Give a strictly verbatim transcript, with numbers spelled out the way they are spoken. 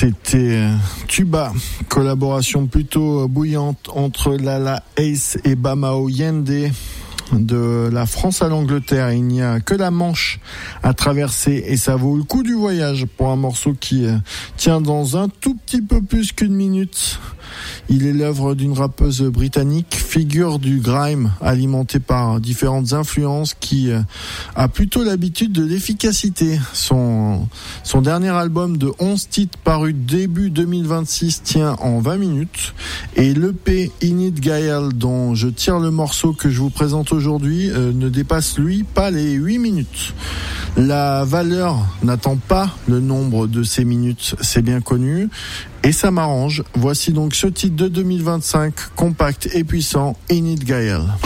C'était Tuba, collaboration plutôt bouillante entre Lala Ace et Bamao Yende. De la France à l'Angleterre, il n'y a que la Manche à traverser et ça vaut le coup du voyage pour un morceau qui tient dans un tout petit peu plus qu'une minute. Il est l'œuvre d'une rappeuse britannique, figure du grime, alimentée par différentes influences, qui a plutôt l'habitude de l'efficacité. Son, son dernier album de onze titres paru début deux mille vingt-six tient en vingt minutes. Et l'E P Init Gael, dont je tire le morceau que je vous présente aujourd'hui, euh, ne dépasse lui pas les huit minutes. La valeur n'attend pas le nombre de ces minutes, c'est bien connu. Et ça m'arrange. Voici donc ce titre de deux mille vingt-cinq, compact et puissant, Init Gael.